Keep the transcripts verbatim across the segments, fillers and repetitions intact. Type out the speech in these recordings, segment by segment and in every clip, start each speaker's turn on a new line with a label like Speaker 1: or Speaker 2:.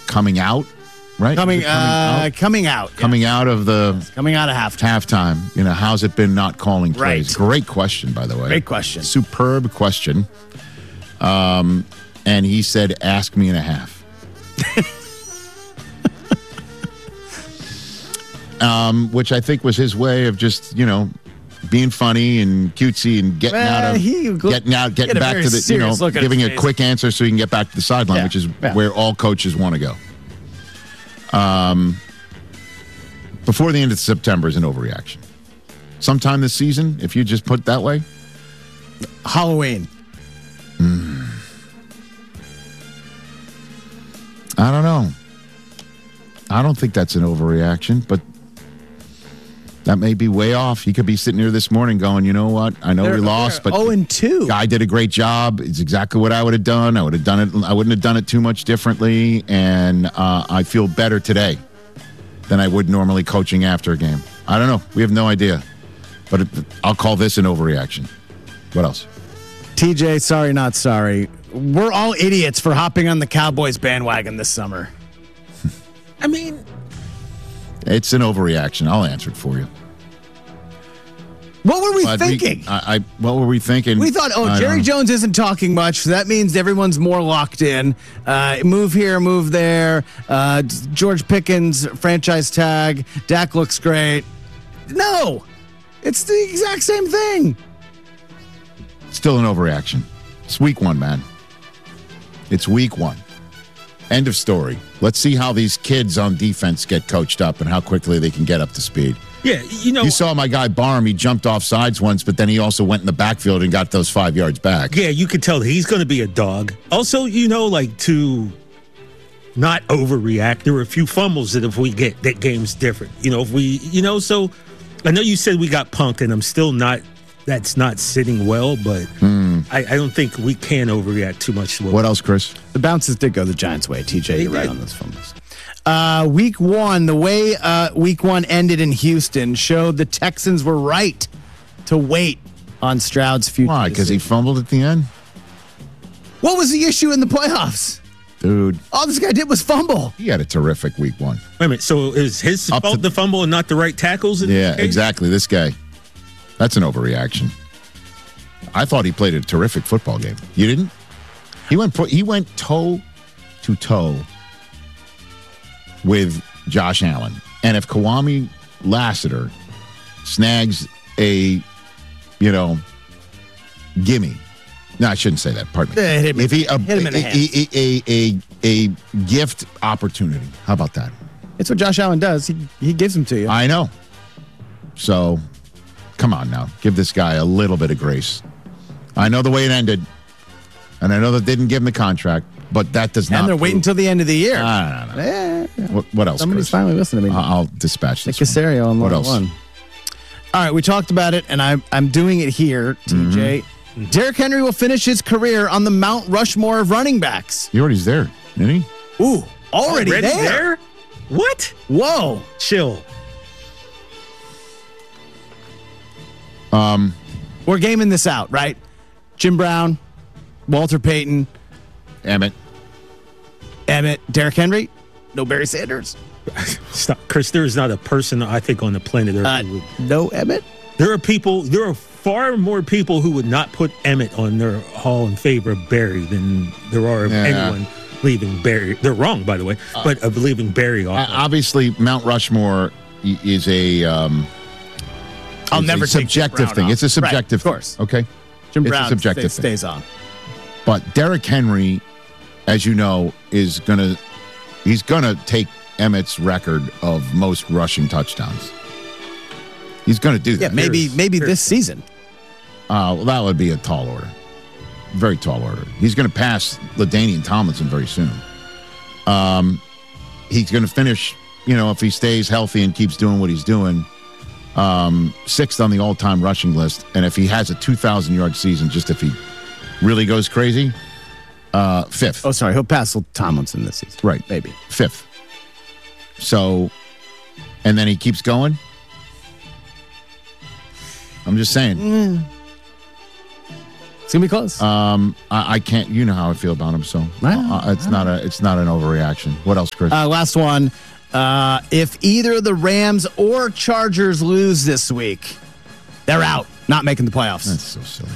Speaker 1: coming out, right?
Speaker 2: Coming,
Speaker 1: coming
Speaker 2: uh,
Speaker 1: out?
Speaker 2: coming out.
Speaker 1: Coming
Speaker 2: yeah.
Speaker 1: out of the
Speaker 2: It's coming out of halftime.
Speaker 1: halftime. You know, how's it been not calling plays?
Speaker 2: Right.
Speaker 1: Great question, by the way.
Speaker 2: Great question.
Speaker 1: Superb question. Um, and he said, ask me in a half. um, which I think was his way of just, you know, being funny and cutesy and getting
Speaker 2: Well,
Speaker 1: out of
Speaker 2: he-
Speaker 1: getting out,
Speaker 2: he
Speaker 1: getting
Speaker 2: had a
Speaker 1: back
Speaker 2: very
Speaker 1: to the, you know,
Speaker 2: serious look on
Speaker 1: giving
Speaker 2: his
Speaker 1: a
Speaker 2: face.
Speaker 1: quick answer so he can get back to the sideline,
Speaker 2: Yeah.
Speaker 1: which is
Speaker 2: Yeah.
Speaker 1: where all coaches want to go. Um, before the end of September is an overreaction. Sometime this season, if you just put it that way,
Speaker 2: Halloween.
Speaker 1: I don't know. I don't think that's an overreaction, but that may be way off. He could be sitting here this morning going, you know what? I know
Speaker 2: They're-
Speaker 1: we lost,
Speaker 2: they're
Speaker 1: but
Speaker 2: oh and two.
Speaker 1: guy did a great job. It's exactly what I would have done. I would have done it. I wouldn't have done it too much differently, and uh, I feel better today than I would normally coaching after a game. I don't know. We have no idea, but it, I'll call this an overreaction. What else?
Speaker 2: T J, sorry, not sorry. We're all idiots for hopping on the Cowboys bandwagon this summer.
Speaker 3: I mean,
Speaker 1: It's an overreaction. I'll answer it for you.
Speaker 2: What were we
Speaker 1: But we-
Speaker 2: thinking?
Speaker 1: I, I what were we thinking?
Speaker 2: We thought, oh,
Speaker 1: I
Speaker 2: Jerry
Speaker 1: don't-
Speaker 2: Jones isn't talking much, so that means everyone's more locked in. Uh, move here, move there. Uh, George Pickens, franchise tag. Dak looks great. No, it's the exact same thing.
Speaker 1: Still an overreaction. It's week one, man. It's week one. End of story. Let's see how these kids on defense get coached up and how quickly they can get up to speed.
Speaker 3: yeah, you know,
Speaker 1: You saw my guy Barham. He jumped off sides once, but then he also went in the backfield and got those five yards back.
Speaker 3: yeah, you could tell that he's going to be a dog. Also, you know, like to not overreact. There were a few fumbles that if we get that game's different. You know, if we, you know, so I know you said we got punked, and I'm still not. That's not sitting well, but I, I don't think we can overreact too much. To what
Speaker 1: What else, Chris?
Speaker 2: The bounces did go the Giants' way. T J,
Speaker 3: They
Speaker 2: you're right
Speaker 3: did.
Speaker 2: on those fumbles. Uh, week one, the way uh, week one ended in Houston showed the Texans were right to wait on Stroud's future.
Speaker 1: Why? Because he
Speaker 2: decision.
Speaker 1: fumbled at the end?
Speaker 2: What was the issue in the playoffs?
Speaker 1: Dude,
Speaker 2: All this guy did was fumble.
Speaker 1: he had a terrific week one.
Speaker 3: Wait a minute. So is his
Speaker 1: Up
Speaker 3: fault
Speaker 1: to-
Speaker 3: the fumble and not the right tackles? In
Speaker 1: Yeah,
Speaker 3: this case?
Speaker 1: exactly. This guy. That's an overreaction. I thought he played a terrific football game. You didn't? He went he went toe to toe with Josh Allen. And if Kwame Lassiter snags a, you know, gimme. No, I shouldn't say that. Pardon me.
Speaker 2: Eh, hit him-
Speaker 1: if he a,
Speaker 2: hit him in the
Speaker 1: a, a, a, a, a gift opportunity. How about that?
Speaker 2: It's what Josh Allen does. He he gives them to you.
Speaker 1: I know. So, come on now. Give this guy a little bit of grace. I know the way it ended, and I know that they didn't give him the contract, but that does not.
Speaker 2: and they're waiting
Speaker 1: prove-
Speaker 2: until the end of the year.
Speaker 1: Ah, no, no, no.
Speaker 2: Eh,
Speaker 1: What, what else?
Speaker 2: somebody's
Speaker 1: Chris?
Speaker 2: finally listening to me.
Speaker 1: I- I'll dispatch
Speaker 2: Nick
Speaker 1: this. one.
Speaker 2: Casario on
Speaker 1: What
Speaker 2: line
Speaker 1: else?
Speaker 2: one. All right, we talked about it, and I'm I'm doing it here, T J.
Speaker 1: Mm-hmm.
Speaker 2: Derrick Henry will finish his career on the Mount Rushmore of running backs.
Speaker 1: He already's there, isn't he?
Speaker 2: Ooh, already,
Speaker 3: Already
Speaker 2: there.
Speaker 3: there? What?
Speaker 2: Whoa.
Speaker 3: Chill.
Speaker 2: We're gaming this out, right? Jim Brown, Walter Payton,
Speaker 1: Emmett.
Speaker 2: Emmett, Derrick Henry, no Barry Sanders.
Speaker 3: Stop, Chris. There is not a person I think on the planet Earth.
Speaker 2: Uh,
Speaker 3: who would,
Speaker 2: no Emmett?
Speaker 3: there are people. There are far more people who would not put Emmett on their hall in favor of Barry than there are of
Speaker 1: Yeah.
Speaker 3: anyone leaving Barry. They're wrong, by the way, but of leaving Barry
Speaker 1: Uh,
Speaker 3: off.
Speaker 1: obviously, Mount Rushmore i- is a. Um,
Speaker 2: I'll
Speaker 1: is
Speaker 2: never
Speaker 1: a
Speaker 2: take Jim
Speaker 1: subjective
Speaker 2: Brown
Speaker 1: thing.
Speaker 2: off.
Speaker 1: It's a subjective,
Speaker 2: Right, of course.
Speaker 1: thing, okay.
Speaker 2: Jim
Speaker 1: It's a
Speaker 2: Brown
Speaker 1: subjective
Speaker 2: stay-
Speaker 1: thing.
Speaker 2: stays on.
Speaker 1: But Derrick Henry, as you know, is gonna he's gonna take Emmett's record of most rushing touchdowns. He's gonna do that.
Speaker 2: Yeah, maybe
Speaker 3: Here's-
Speaker 2: maybe
Speaker 3: here's-
Speaker 2: this season.
Speaker 1: Uh, well, that would be a tall order, very tall order. He's gonna pass LaDainian Tomlinson very soon. Um, he's gonna finish. You know, if he stays healthy and keeps doing what he's doing, um, sixth on the all-time rushing list. And if he has a two thousand yard season, just if he really goes crazy, uh, fifth.
Speaker 2: Oh, sorry, he'll pass Tomlinson this season.
Speaker 1: Right.
Speaker 2: Maybe.
Speaker 1: Fifth. So, and then he keeps going. I'm just saying.
Speaker 2: It's gonna be close.
Speaker 1: Um, I, I can't. You know how I feel about him, so uh, it's not a it's not an overreaction. What else, Chris?
Speaker 2: Uh, last one. Uh, if either of the Rams or Chargers lose this week, they're out, not making the playoffs.
Speaker 1: That's so silly.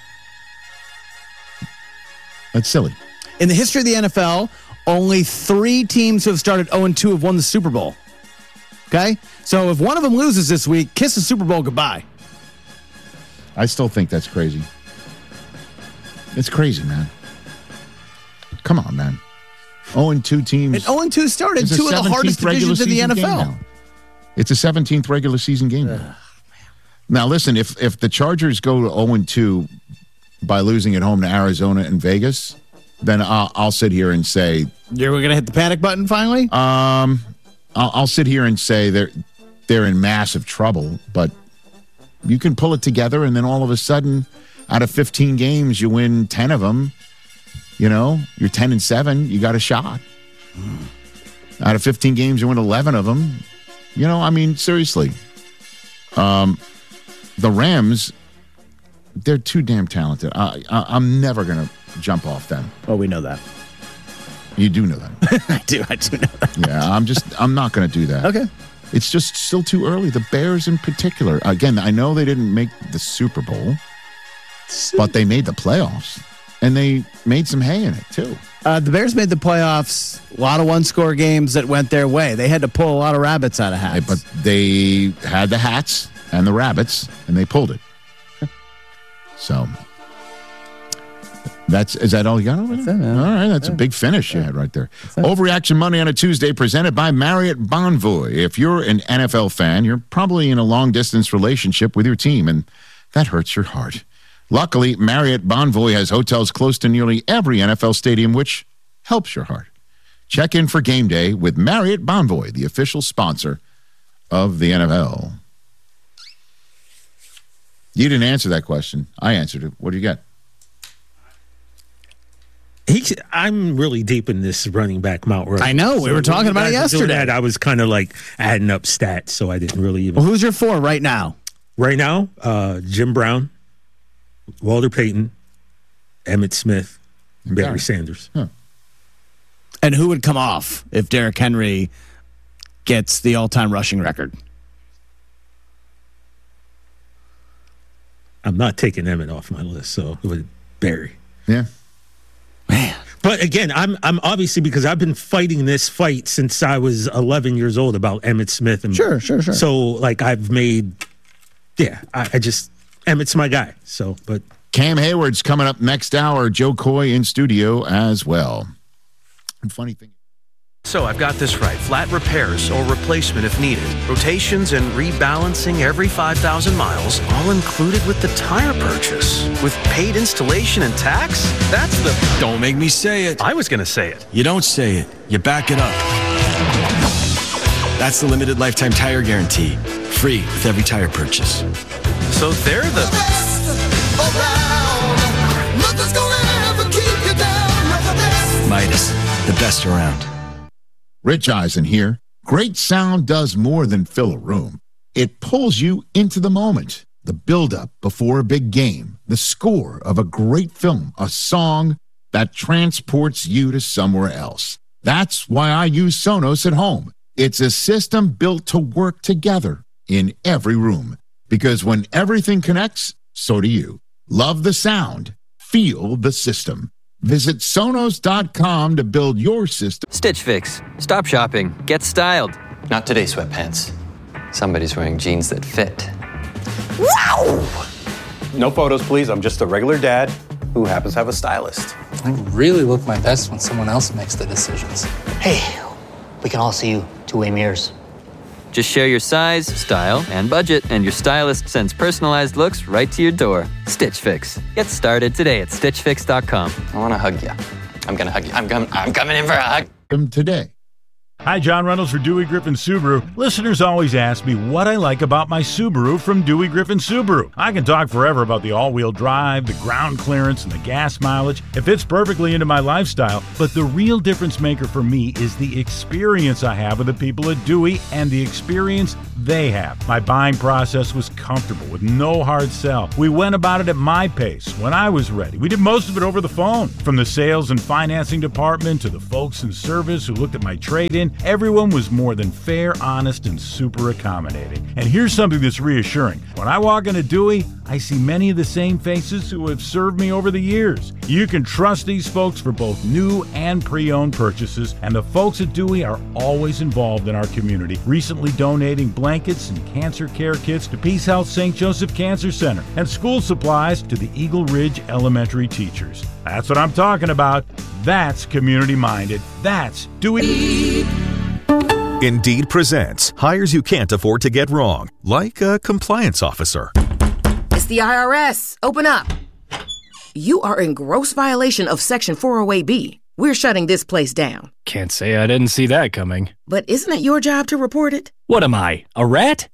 Speaker 1: That's silly.
Speaker 2: In the history of the N F L, only three teams who have started oh and two have won the Super Bowl. Okay? So if one of them loses this week, kiss the Super Bowl goodbye.
Speaker 1: I still think that's crazy. It's crazy, man. Come on, man. oh and two teams.
Speaker 2: And oh and two started
Speaker 1: It's a
Speaker 2: two of the hardest
Speaker 1: seventeenth
Speaker 2: divisions in the
Speaker 1: regular
Speaker 2: N F
Speaker 1: season
Speaker 2: L.
Speaker 1: game now. It's a seventeenth regular season game. Now. Now, listen, if if the Chargers go to oh and two by losing at home to Arizona and Vegas, then I'll, I'll sit here and say...
Speaker 2: You're going to hit the panic button finally?
Speaker 1: Um, I'll, I'll sit here and say they're, they're in massive trouble, but you can pull it together, and then all of a sudden, out of fifteen games, you win ten of them. You know, you're ten and seven, you got a shot. Mm. Out of fifteen games, you win eleven of them. You know, I mean, seriously. Um, the Rams, they're too damn talented. I, I, I'm never going to jump off them.
Speaker 2: Oh, we know that.
Speaker 1: You do know that.
Speaker 2: I do. I do know that.
Speaker 1: Yeah, I'm just, I'm not going to do that.
Speaker 2: Okay.
Speaker 1: It's just still too early. The Bears in particular. Again, I know they didn't make the Super Bowl, but they made the playoffs. And they made some hay in it, too.
Speaker 2: Uh, the Bears made the playoffs. A lot of one-score games that went their way. They had to pull a lot of rabbits out of hats.
Speaker 1: But they had the hats and the rabbits, and they pulled it. So, that's is that all you got over there?
Speaker 2: That's it, man.
Speaker 1: All right, that's a big finish you had right there. Overreaction Monday on a Tuesday presented by Marriott Bonvoy. If you're an N F L fan, you're probably in a long-distance relationship with your team, and that hurts your heart. Luckily, Marriott Bonvoy has hotels close to nearly every N F L stadium, which helps your heart. Check in for game day with Marriott Bonvoy, the official sponsor of the N F L. You didn't answer that question. I answered it. What do you got?
Speaker 3: He, I'm really deep in this running back Mount Rushmore.
Speaker 2: I know. We
Speaker 3: So
Speaker 2: were talking
Speaker 3: when
Speaker 2: about it
Speaker 3: you guys were doing
Speaker 2: yesterday.
Speaker 3: That, I was kind of like adding up stats, so I didn't really even.
Speaker 2: Well, who's your four right now?
Speaker 3: Right now, uh, Jim Brown, Walter Payton, Emmitt Smith, and Barry
Speaker 1: Barry.
Speaker 3: Sanders.
Speaker 1: Huh.
Speaker 2: And who would come off if Derrick Henry gets the all-time rushing record?
Speaker 3: I'm not taking Emmitt off my list, so it would Barry.
Speaker 1: Yeah.
Speaker 2: Man.
Speaker 3: But again, I'm I'm obviously because I've been fighting this fight since I was eleven years old about Emmitt Smith. And
Speaker 2: Sure, sure, sure.
Speaker 3: So like I've made, yeah, I, I just Emmitt's my guy. So, but
Speaker 1: Cam Hayward's coming up next hour. Joe Coy in studio as well. And funny thing.
Speaker 4: So I've got this right. Flat repairs or replacement if needed. Rotations and rebalancing every five thousand miles, all included with the tire purchase. With paid installation and tax? That's the...
Speaker 5: Don't make me say it.
Speaker 4: I was going to say it.
Speaker 5: You don't say it. You back it up. That's the limited lifetime tire guarantee. Free with every tire purchase.
Speaker 4: So they're the...
Speaker 5: Midas, the best around.
Speaker 1: Rich Eisen here. Great sound does more than fill a room. It pulls you into the moment. The build-up before a big game. The score of a great film. A song that transports you to somewhere else. That's why I use Sonos at home. It's a system built to work together in every room. Because when everything connects, so do you. Love the sound. Feel the system. Visit Sonos dot com to build your system.
Speaker 6: Stitch Fix. Stop shopping. Get styled.
Speaker 7: Not today, sweatpants. Somebody's wearing jeans that fit.
Speaker 8: No photos, please. I'm just a regular dad who happens to have a stylist.
Speaker 9: I really look my best when someone else makes the decisions.
Speaker 10: Hey, we can all see you two-way mirrors.
Speaker 6: Just share your size, style, and budget, and your stylist sends personalized looks right to your door. Stitch Fix. Get started today at stitch fix dot com.
Speaker 7: I want to hug you. I'm going to hug you. I'm, com- I'm coming in for a hug.
Speaker 1: Today.
Speaker 11: Hi, John Reynolds for Dewey Griffin Subaru. Listeners always ask me what I like about my Subaru from Dewey Griffin Subaru. I can talk forever about the all-wheel drive, the ground clearance, and the gas mileage. It fits perfectly into my lifestyle, but the real difference maker for me is the experience I have with the people at Dewey and the experience they have. My buying process was comfortable with no hard sell. We went about it at my pace when I was ready. We did most of it over the phone. From the sales and financing department to the folks in service who looked at my trade-in, everyone was more than fair, honest, and super accommodating. And here's something that's reassuring. When I walk into Dewey, I see many of the same faces who have served me over the years. You can trust these folks for both new and pre-owned purchases, and the folks at Dewey are always involved in our community, recently donating blankets and cancer care kits to Peace Health Saint Joseph Cancer Center and school supplies to the Eagle Ridge Elementary teachers. That's what I'm talking about. That's community-minded. That's Dewey.
Speaker 12: Indeed presents hires you can't afford to get wrong, like a compliance officer.
Speaker 13: It's the I R S. Open up. You are in gross violation of Section four oh eight B. We're shutting this place down.
Speaker 14: Can't say I didn't see that coming.
Speaker 13: But isn't it your job to report it?
Speaker 14: What am I, a rat?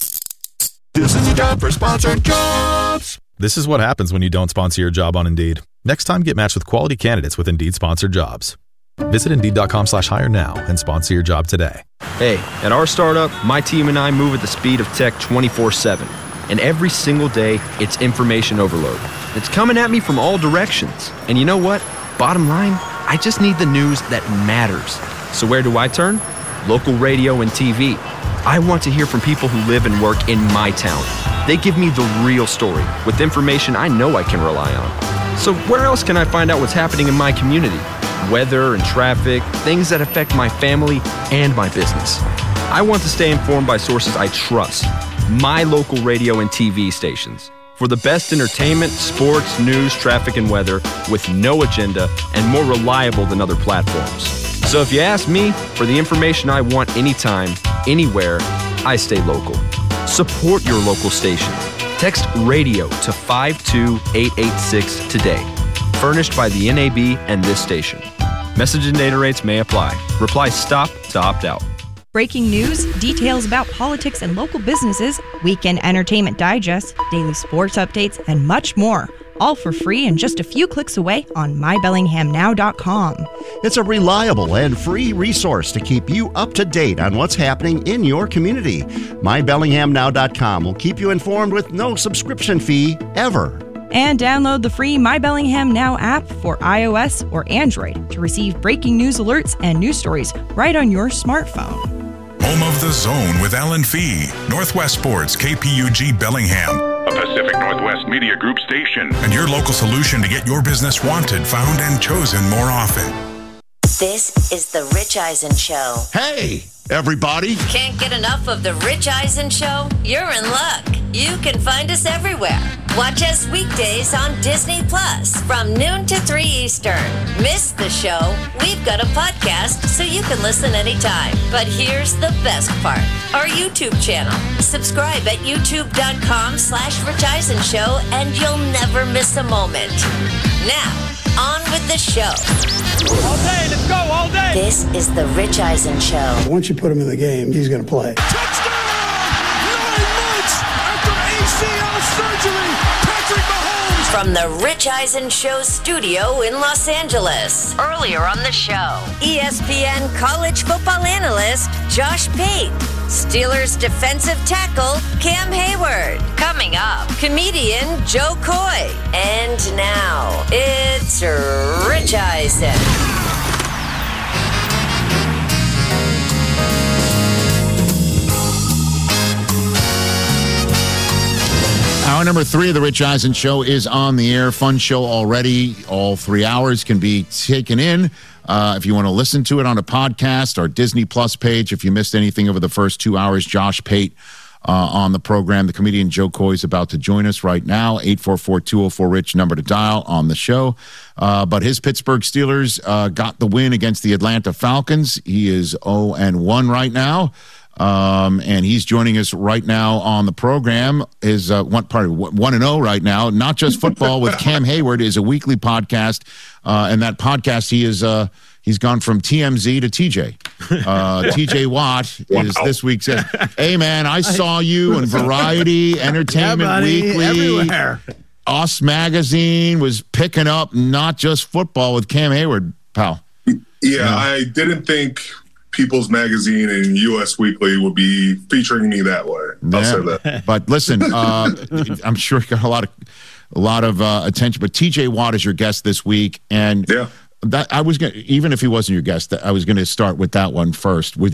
Speaker 12: This is a job for sponsored jobs. This is what happens when you don't sponsor your job on Indeed. Next time, get matched with quality candidates with Indeed sponsored jobs. Visit Indeed.com slash hire now and sponsor your job today.
Speaker 15: Hey, at our startup, my team and I move at the speed of tech twenty-four seven. And every single day, it's information overload. It's coming at me from all directions. And you know what? Bottom line, I just need the news that matters. So where do I turn? Local radio and T V. I want to hear from people who live and work in my town. They give me the real story with information I know I can rely on. So where else can I find out what's happening in my community? Weather and traffic, things that affect my family and my business. I want to stay informed by sources I trust. My local radio and T V stations. For the best entertainment, sports, news, traffic, and weather with no agenda and more reliable than other platforms. So if you ask me for the information I want anytime, anywhere, I stay local. Support your local station. Text RADIO to five two eight eight six today. Furnished by the N A B and this station. Message and data rates may apply. Reply STOP to opt out.
Speaker 16: Breaking news, details about politics and local businesses, weekend entertainment digest, daily sports updates, and much more. All for free and just a few clicks away on my bellingham now dot com.
Speaker 17: It's a reliable and free resource to keep you up to date on what's happening in your community. my bellingham now dot com will keep you informed with no subscription fee ever.
Speaker 16: And download the free My Bellingham Now app for iOS or Android to receive breaking news alerts and news stories right on your smartphone.
Speaker 18: Home of the Zone with Alan Fee. Northwest Sports, K P U G Bellingham. A Pacific Northwest Media Group station. And your local solution to get your business wanted, found, and chosen more often.
Speaker 19: This is The Rich Eisen Show.
Speaker 1: Hey, everybody.
Speaker 19: Can't get enough of The Rich Eisen Show? You're in luck. You can find us everywhere. Watch us weekdays on Disney Plus from noon to three Eastern. Miss the show? We've got a podcast so you can listen anytime. But here's the best part. Our YouTube channel. Subscribe at youtube.com slash Rich Eisen Show and you'll never miss a moment. Now, on with the show.
Speaker 20: All day, let's go, all day.
Speaker 19: This is The Rich Eisen Show.
Speaker 21: Once you put him in the game, he's going to play.
Speaker 20: Touchdown! Nine months after A C L surgery, Patrick Mahomes.
Speaker 19: From The Rich Eisen Show studio in Los Angeles. Earlier on the show, E S P N college football analyst Josh Pate. Steelers defensive tackle Cam Hayward. Coming up, comedian Joe Coy. And now, it's Rich Eisen.
Speaker 1: Hour number three of the Rich Eisen Show is on the air. Fun show already. All three hours can be taken in. Uh, if you want to listen to it on a podcast or Disney Plus page, if you missed anything over the first two hours, Josh Pate uh, on the program. The comedian Joe Coy is about to join us right now. eight four four, two oh four, RICH, number to dial on the show. Uh, but his Pittsburgh Steelers uh, got the win against the Atlanta Falcons. He is oh and one right now. Um, and he's joining us right now on the program. Is uh, one part one and zero right now. Not just football with Cam Hayward is a weekly podcast, uh, and that podcast he is uh, He's gone from T M Z to T J. Uh, T J Watt wow. is this week's. Uh, hey, man, I saw you in Variety, Entertainment
Speaker 2: yeah, buddy,
Speaker 1: Weekly.
Speaker 2: Everywhere.
Speaker 1: Us Magazine was picking up not just football with Cam Hayward, pal.
Speaker 22: Yeah, yeah. I didn't think People's Magazine and U S Weekly would be featuring me that way. I'll
Speaker 1: yeah.
Speaker 22: say that.
Speaker 1: But listen, uh, I'm sure you got a lot of a lot of uh, attention. But T J Watt is your guest this week, and
Speaker 22: yeah.
Speaker 1: that I was gonna, even if he wasn't your guest, I was going to start with that one first with